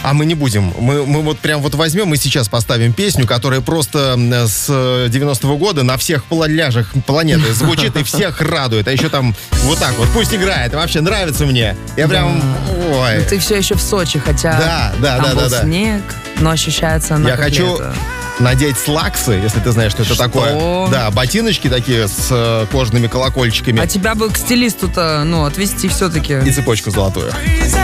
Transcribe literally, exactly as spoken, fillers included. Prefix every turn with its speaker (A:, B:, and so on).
A: А мы не будем. Мы, мы вот прям вот возьмем, мы сейчас поставим песню, которая просто с девяностого года на всех пляжах планеты звучит и всех радует. А еще там вот так вот, пусть играет. Вообще нравится мне. Я прям, ой.
B: Но ты все еще в Сочи, хотя
A: да, да,
B: там
A: да,
B: был
A: да, да.
B: снег, но ощущается она
A: Я
B: как
A: хочу
B: лето.
A: надеть слаксы, если ты знаешь, что это
B: Что?
A: такое. Да, ботиночки такие с э, кожаными колокольчиками.
B: А тебя бы к стилисту-то, ну, отвезти все-таки.
A: И цепочку золотую.